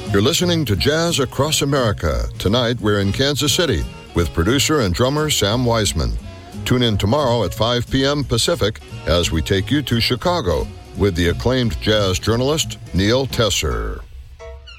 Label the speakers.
Speaker 1: You're listening to Jazz Across America. Tonight, we're in Kansas City with producer and drummer Sam Wiseman. Tune in tomorrow at 5 p.m. Pacific as we take you to Chicago with the acclaimed jazz journalist Neil Tesser.